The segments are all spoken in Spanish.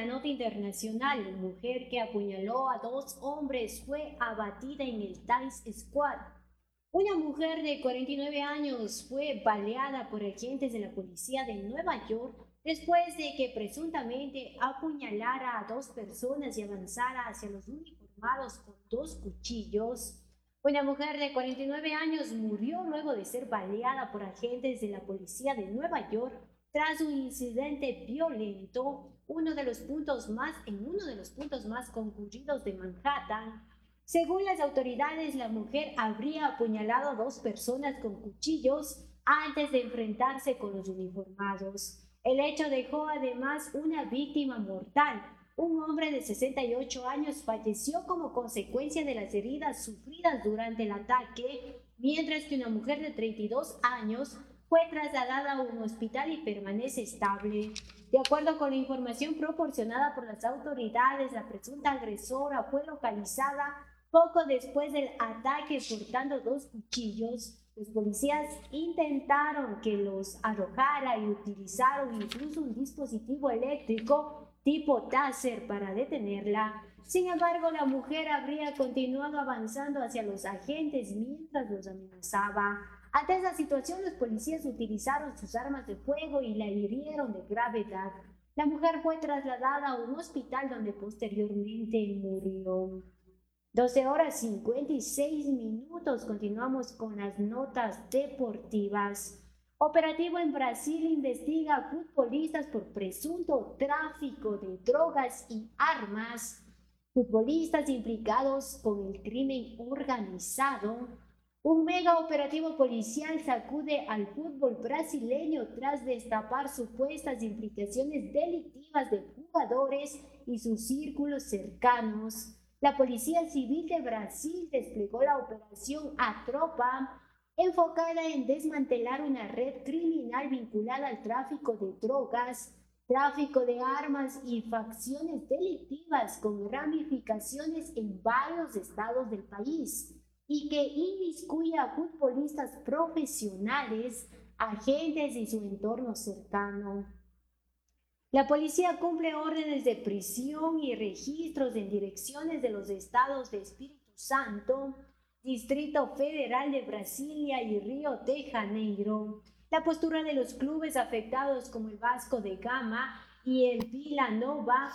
la nota internacional. Mujer que apuñaló a dos hombres fue abatida en el Times Square. Una mujer de 49 años fue baleada por agentes de la policía de Nueva York después de que presuntamente apuñalara a dos personas y avanzara hacia los uniformados con dos cuchillos. Una mujer de 49 años murió luego de ser baleada por agentes de la policía de Nueva York tras un incidente violento en uno de los puntos más concurridos de Manhattan. Según las autoridades, la mujer habría apuñalado a dos personas con cuchillos antes de enfrentarse con los uniformados. El hecho dejó además una víctima mortal. Un hombre de 68 años falleció como consecuencia de las heridas sufridas durante el ataque, mientras que una mujer de 32 años fue trasladada a un hospital y permanece estable. De acuerdo con la información proporcionada por las autoridades, la presunta agresora fue localizada poco después del ataque portando dos cuchillos. Los policías intentaron que los arrojara y utilizaron incluso un dispositivo eléctrico tipo taser para detenerla. Sin embargo, la mujer habría continuado avanzando hacia los agentes mientras los amenazaba. Ante esa situación, los policías utilizaron sus armas de fuego y la hirieron de gravedad. La mujer fue trasladada a un hospital donde posteriormente murió. 12:56. Continuamos con las notas deportivas. Operativo en Brasil investiga a futbolistas por presunto tráfico de drogas y armas. Futbolistas implicados con el crimen organizado. Un mega operativo policial sacude al fútbol brasileño tras destapar supuestas implicaciones delictivas de jugadores y sus círculos cercanos. La Policía Civil de Brasil desplegó la operación A Tropa, enfocada en desmantelar una red criminal vinculada al tráfico de drogas, tráfico de armas y facciones delictivas con ramificaciones en varios estados del país, y que inmiscuye a futbolistas profesionales, agentes y su entorno cercano. La policía cumple órdenes de prisión y registros en direcciones de los estados de Espíritu Santo, Distrito Federal de Brasilia y Río de Janeiro. La postura de los clubes afectados como el Vasco da Gama y el Vila Nova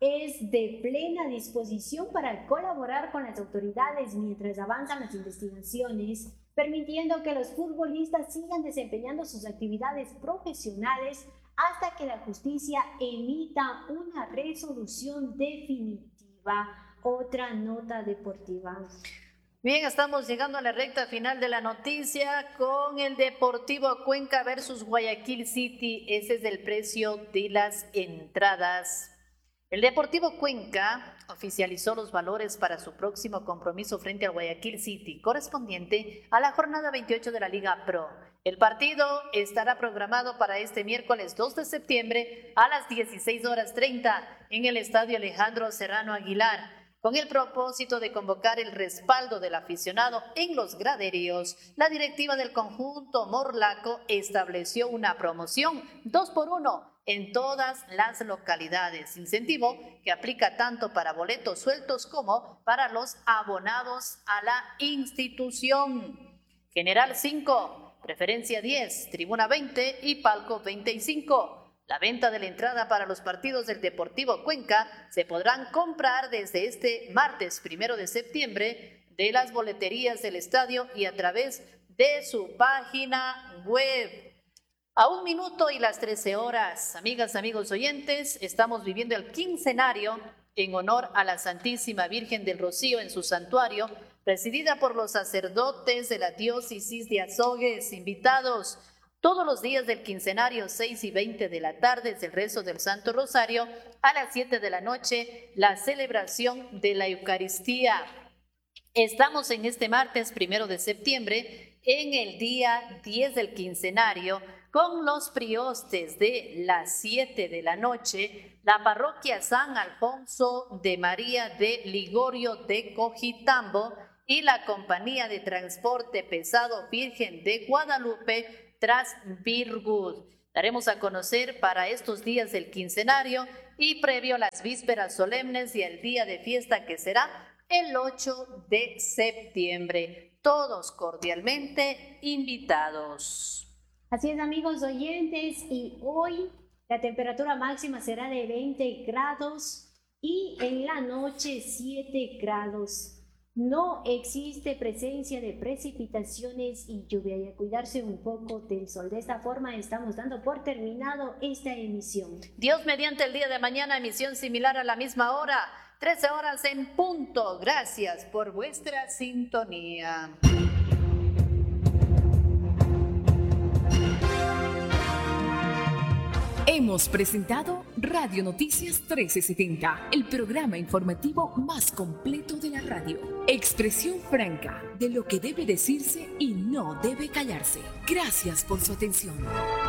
es de plena disposición para colaborar con las autoridades mientras avanzan las investigaciones, permitiendo que los futbolistas sigan desempeñando sus actividades profesionales hasta que la justicia emita una resolución definitiva. Otra nota deportiva. Bien, estamos llegando a la recta final de la noticia con el Deportivo Cuenca versus Guayaquil City. Ese es el precio de las entradas. El Deportivo Cuenca oficializó los valores para su próximo compromiso frente al Guayaquil City, correspondiente a la jornada 28 de la Liga Pro. El partido estará programado para este miércoles 2 de septiembre a las 16:30 en el Estadio Alejandro Serrano Aguilar. Con el propósito de convocar el respaldo del aficionado en los graderíos, la directiva del conjunto morlaco estableció una promoción 2x1 en todas las localidades, incentivo que aplica tanto para boletos sueltos como para los abonados a la institución. General 5, preferencia 10, tribuna 20 y palco 25. La venta de la entrada para los partidos del Deportivo Cuenca se podrán comprar desde este martes 1 de septiembre de las boleterías del estadio y a través de su página web. A 1 minuto y las 13 horas, amigas, amigos oyentes, estamos viviendo el quincenario en honor a la Santísima Virgen del Rocío en su santuario, presidida por los sacerdotes de la diócesis de Azogues, invitados todos los días del quincenario, 6:20 de la tarde, es el rezo del Santo Rosario. A las 7 de la noche, la celebración de la Eucaristía. Estamos en este martes 1 de septiembre, en el día 10 del quincenario, con los priostes de las 7 de la noche, la parroquia San Alfonso de María de Ligorio de Cojitambo y la compañía de transporte pesado Virgen de Guadalupe, Transvirgud. Daremos a conocer para estos días del quincenario y previo a las vísperas solemnes y el día de fiesta que será el 8 de septiembre. Todos cordialmente invitados. Así es, amigos oyentes, y hoy la temperatura máxima será de 20 grados y en la noche 7 grados. No existe presencia de precipitaciones y lluvia, y a cuidarse un poco del sol. De esta forma estamos dando por terminado esta emisión. Dios mediante, el día de mañana, emisión similar a la misma hora, 13 horas en punto. Gracias por vuestra sintonía. Hemos presentado Radio Noticias 1370, el programa informativo más completo de la radio. Expresión franca de lo que debe decirse y no debe callarse. Gracias por su atención.